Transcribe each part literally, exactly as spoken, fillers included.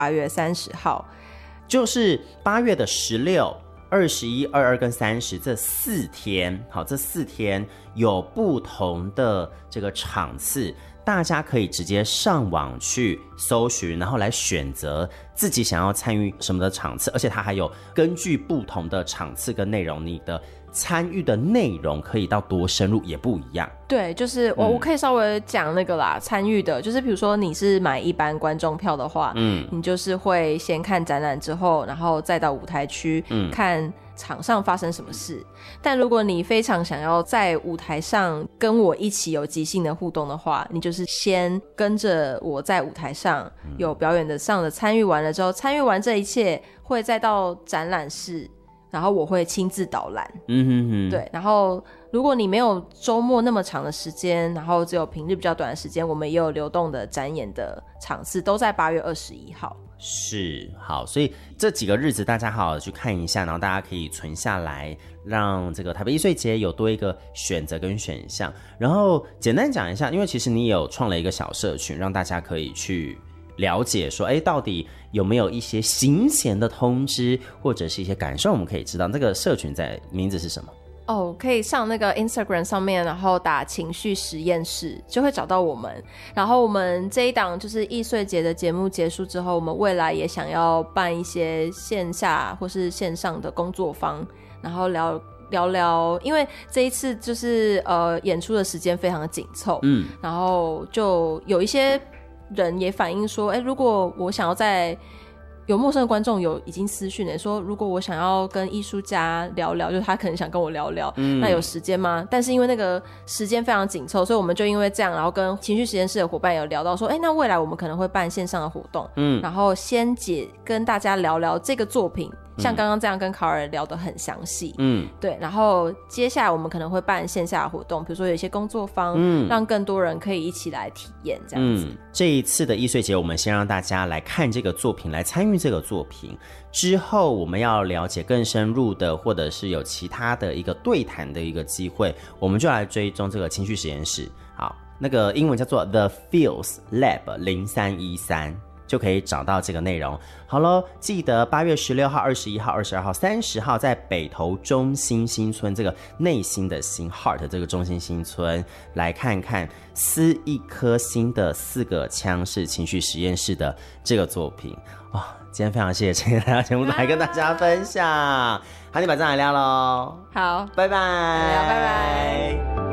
八月三十号， 就是八月的十六、二十一、二十二跟三十这四天。好，这四天有不同的这个场次，大家可以直接上网去搜寻，然后来选择自己想要参与什么的场次，而且它还有根据不同的场次跟内容，你的参与的内容可以到多深入也不一样。 对，就是我、嗯、我可以稍微讲那个啦，参与的就是比如说你是买一般观众票的话，嗯，你就是会先看展览之后，然后再到舞台区、嗯、看场上发生什么事。但如果你非常想要在舞台上跟我一起有即兴的互动的话，你就是先跟着我在舞台上有表演的上的参与完了之后，参与完这一切会再到展览室，然后我会亲自导览。嗯哼哼，对。然后如果你没有周末那么长的时间，然后只有平日比较短的时间，我们也有流动的展演的场次，都在八月二十一号。 是，好，所以这几个日子大家好好去看一下，然后大家可以存下来，让这个台北艺穗节有多一个选择跟选项。然后简单讲一下，因为其实你有创了一个小社群，让大家可以去了解说，哎，到底有没有一些行前的通知或者是一些感受，我们可以知道。那个社群在名字是什么？ 哦，可以上那个 Instagram 上面，然后打情绪实验室就会找到我们。然后我们这一档就是艺穗节的节目结束之后，我们未来也想要办一些线下或是线上的工作坊，然后聊聊聊，因为这一次就是呃演出的时间非常的紧凑，嗯，然后就有一些人也反映说，哎，如果我想要在有陌生的观众有已经私讯说，如果我想要跟艺术家聊聊，就是他可能想跟我聊聊、嗯、那有时间吗？但是因为那个时间非常紧凑，所以我们就因为这样，然后跟情绪实验室的伙伴有聊到说，哎，那未来我们可能会办线上的活动，嗯，然后先解跟大家聊聊这个作品，像刚刚这样跟卡尔聊得很详细，嗯，对，然后接下来我们可能会办线下的活动，比如说有一些工作坊，嗯，让更多人可以一起来体验这样子。嗯， 这一次的艺穗节，我们先让大家来看这个作品，来参与这个作品，之后我们要了解更深入的，或者是有其他的一个对谈的一个机会，我们就来追踪这个情绪实验室。好，那个英文叫做 The Feels Lab 零三一三。就可以找到这个内容。好咯，记得八月十六号、二十一号、二十二号、三十号在北投中心新村，这个内心的心 heart 这个中心新村，来看看撕一颗心的四个枪是情绪实验室的这个作品。哇、哦，今天非常谢谢陈燕来到节目来跟大家分享。好，你把这来聊咯。 好， 拜拜， 拜拜。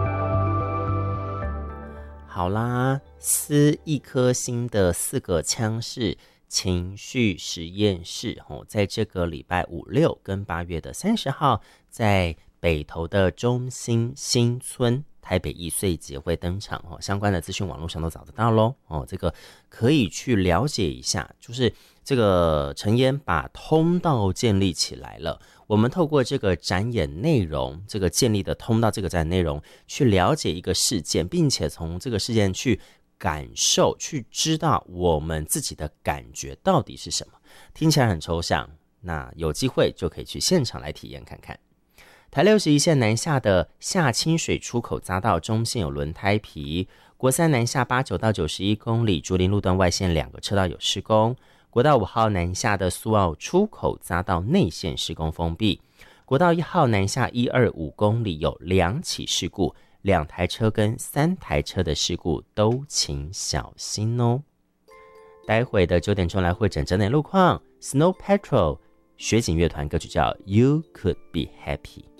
好啦，撕一颗心的四个枪是情绪实验室、哦、在这个礼拜五六跟八月的三十号，在北投的中心新村台北艺穗节会登场、哦、相关的资讯网络上都找得到咯、哦、这个可以去了解一下，就是这个陈燕把通道建立起来了，我们透过这个展演内容，这个建立的通道，这个展演内容去了解一个事件，并且从这个事件去感受，去知道我们自己的感觉到底是什么。听起来很抽象，那有机会就可以去现场来体验看看。台六十一线南下的下清水出口匝道中线有轮胎皮，国三南下八九到九十一公里竹林路段外线两个车道有施工，国道五号南下的苏澳出口匝道内线施工封闭，国道一号南下一二五公里有两起事故，两台车跟三台车的事故都请小心哦。待会的九点钟来会诊整点路况， Snow Patrol 雪景乐团歌曲叫 You Could Be Happy。